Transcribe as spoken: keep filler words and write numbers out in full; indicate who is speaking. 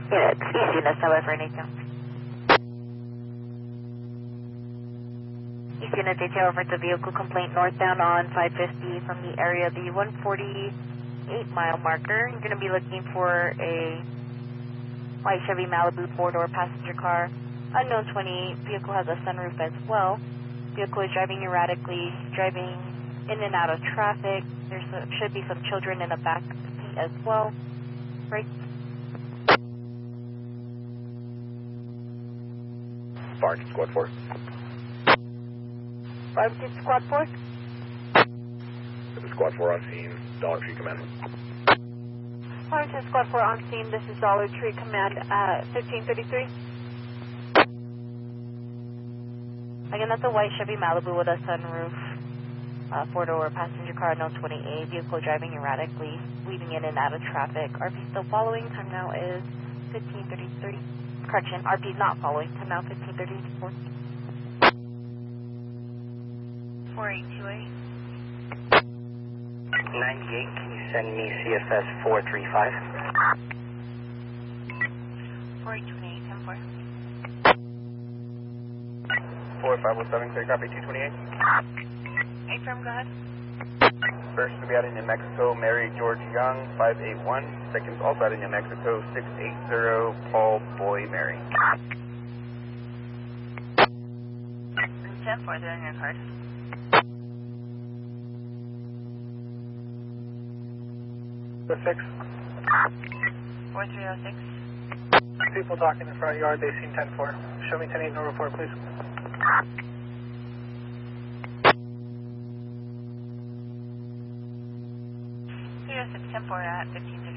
Speaker 1: Yeah, it's easiness, however, Nathan. Easiness detail over to vehicle complaint northbound on five fifty from the area of the one forty-eight mile marker. You're going to be looking for a white Chevy Malibu four-door passenger car. Unknown twenty-eight, vehicle has a sunroof as well. Vehicle is driving erratically, driving in and out of traffic. There should be some children in the back seat as well. Right.
Speaker 2: Barton, Squad four.
Speaker 1: Barton, Squad four.
Speaker 2: This is Squad four on scene, Dollar Tree Command.
Speaker 1: Barton, Squad four on scene, this is Dollar Tree Command at fifteen thirty-three. Again, that's a white Chevy Malibu with a sunroof, uh, four-door passenger car, no twenty-eight, vehicle driving erratically, weaving in and out of traffic. R P still following, time now is fifteen thirty-three. Correction, R P not following, time now fifteen thirty-four. four eight two eight.
Speaker 3: ninety-eight, can you send me C F S four three five?
Speaker 1: four eight two eight, ten four.
Speaker 4: four five oh seven, clear copy, two twenty-eight.
Speaker 1: Hey, firm, go ahead.
Speaker 4: First to be out in New Mexico, Mary George Young, five eight one. Second also out in New Mexico, six eight zero, Paul Boy Mary.
Speaker 1: ten four, they're on your card.
Speaker 5: six.
Speaker 1: four three oh six.
Speaker 5: People talking in the front yard, they seen ten four. Show me ten eight, no report, please.
Speaker 1: three oh six, ten four at fifteen